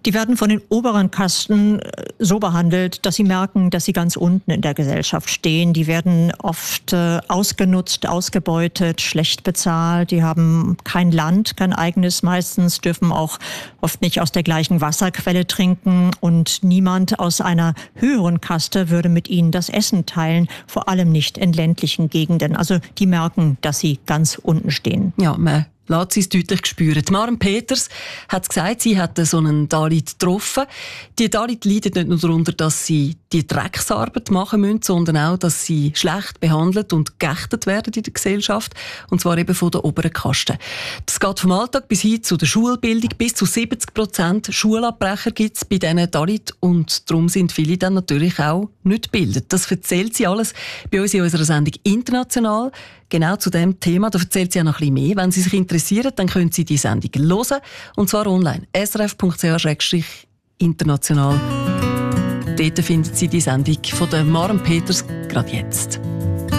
Die werden von den oberen Kasten so behandelt, dass sie merken, dass sie ganz unten in der Gesellschaft stehen. Die werden oft ausgenutzt, ausgebeutet, schlecht bezahlt. Die haben kein Land, kein eigenes meistens, dürfen auch oft nicht aus der gleichen Wasserquelle trinken. Und niemand aus einer höheren Kaste würde mit ihnen das Essen teilen, vor allem nicht in ländlichen Gegenden. Also die merken, dass sie ganz unten stehen. Ja, lässt sie es deutlich spüren. Maren Peters hat gesagt, sie hat so einen Dalit getroffen. Die Dalit leiden nicht nur darunter, dass sie die Drecksarbeit machen müssen, sondern auch, dass sie schlecht behandelt und geächtet werden in der Gesellschaft. Und zwar eben von der oberen Kaste. Das geht vom Alltag bis hin zu der Schulbildung. Bis zu 70% Schulabbrecher gibt es bei diesen Dalit. Und darum sind viele dann natürlich auch nicht gebildet. Das erzählt sie alles bei uns in unserer Sendung «International». Genau zu dem Thema, da erzählt sie ja noch ein bisschen mehr. Wenn Sie sich interessieren, dann können Sie die Sendung hören. Und zwar online. srf.ch/international. Dort finden Sie die Sendung von der Maren Peters gerade jetzt.